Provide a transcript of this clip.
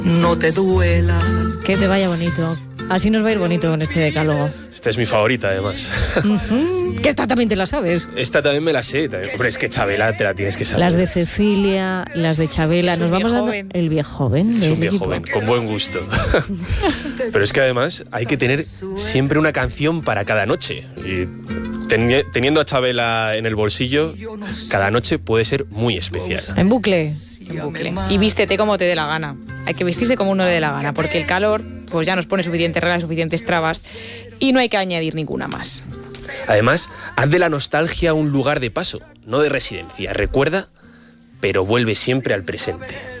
No te duela. Que te vaya bonito. Así nos va a ir bonito con este decálogo. Esta es mi favorita, además. Que esta también te la sabes. Esta también me la sé. Hombre, es que Chabela te la tienes que saber. Las de Cecilia, las de Chabela. Nos vamos dando el viejoven. Es un viejoven, con buen gusto. Pero es que además hay que tener siempre una canción para cada noche. Y teniendo a Chabela en el bolsillo, cada noche puede ser muy especial. En bucle. Y vístete como te dé la gana. Hay que vestirse como uno le dé la gana, porque el calor pues ya nos pone suficientes reglas, suficientes trabas, y no hay que añadir ninguna más. Además, haz de la nostalgia un lugar de paso, no de residencia. Recuerda, pero vuelve siempre al presente.